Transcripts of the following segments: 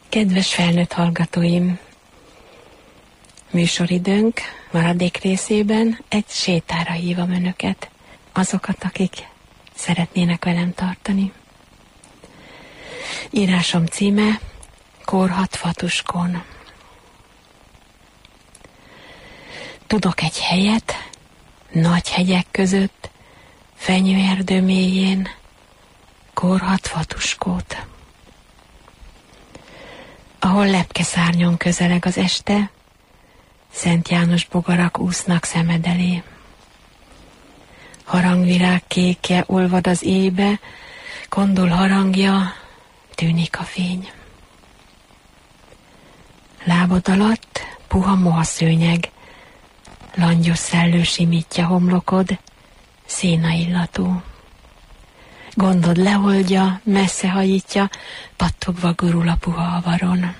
Kedves felnőtt hallgatóim! Műsoridőnk maradék részében egy sétára hívom önöket, azokat, akik szeretnének velem tartani. Írásom címe Korhat Fatuskon. Tudok egy helyet, nagy hegyek között, fenyőerdő mélyén, Korhat Fatuskót. Ahol lepkeszárnyon közeleg az este, Szent János bogarak úsznak szemed elé. Harangvirág kékje olvad az éjbe, kondul harangja, tűnik a fény. Lábad alatt puha mohaszőnyeg, langyos szellő simítja homlokod, szénaillatú. Gondod leoldja, messze hajítja, pattogva gurul a puha avaron.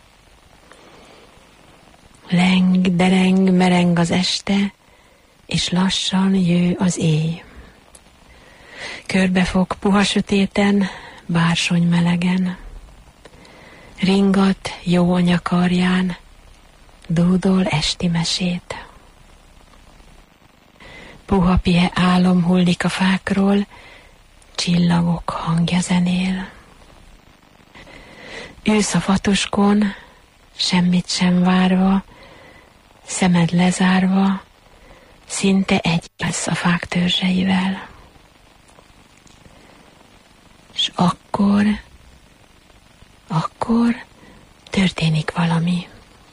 Leng, dereng, mereng az este, és lassan jő az éj. Körbefog puha sötéten, bársony melegen. Ringat jó anya karján, dúdol esti mesét. Puha pihe álom hullik a fákról, csillagok hangja zenél. Ülsz a fatuskon, semmit sem várva, szemed lezárva, szinte egy lesz a fák törzseivel. És akkor történik valami.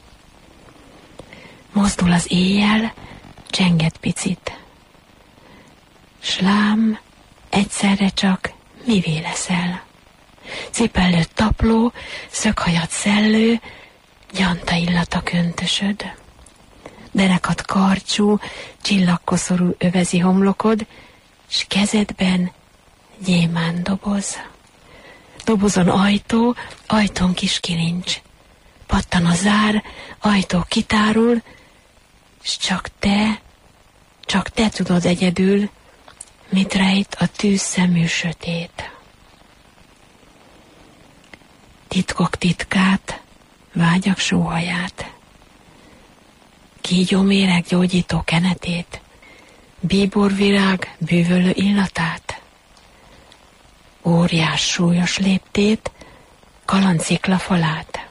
Mozdul az éjjel, csenget picit. S lám, egyszerre csak mivé leszel. Cipellőd tapló, szöghajad szellő, gyanta illat a köntösöd. Derekat karcsú, csillagkoszorú övezi homlokod, s kezedben gyémánt doboz. Dobozon ajtó, ajtón kis kilincs. Pattan a zár, ajtó kitárul, s csak te tudod egyedül, mit rejt a tűzszemű sötét. Titkok titkát, vágyak sóhaját, kígyóméreg gyógyító kenetét, bíborvirág bűvölő illatát, óriás súlyos léptét, kalancikla falát,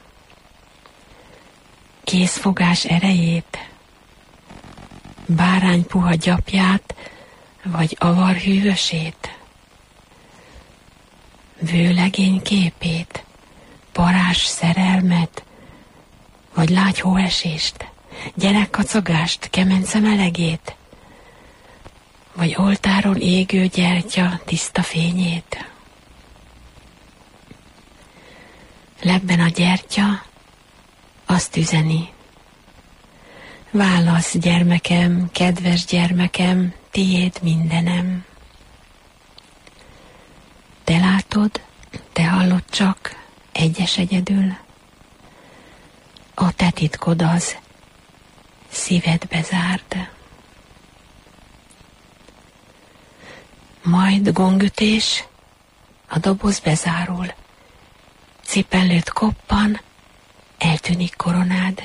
kézfogás erejét, bárány puha gyapját, vagy avar hűvösét, vőlegény képét, parázs szerelmet, vagy lágy hóesést, gyerekkacagást, kemence melegét, vagy oltáron égő gyertya tiszta fényét. Lebben a gyertya azt üzeni: válasz, gyermekem, kedves gyermekem, tiéd mindenem. Te látod, te hallod csak, egyes egyedül. A te titkod az, szívedbe zárd. Majd gongütés, a doboz bezárul. Cipellőt koppan, eltűnik koronád.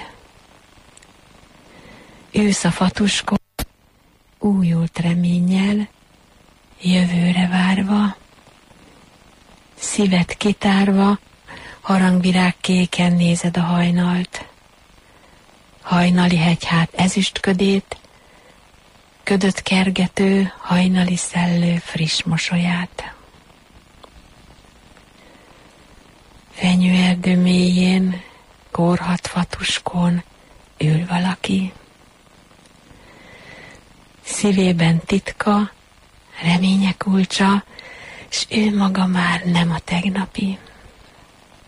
Ülsz a fatuskon, újult reménnyel, jövőre várva, szíved kitárva, harangvirág kéken nézed a hajnalt. Hajnali hegyhát ezüstködét, ködöt kergető, hajnali szellő friss mosolyát. Fenyőerdő mélyén, Korhat Fatuskon ül valaki. Szívében titka, reménye kulcsa, s ő maga már nem a tegnapi.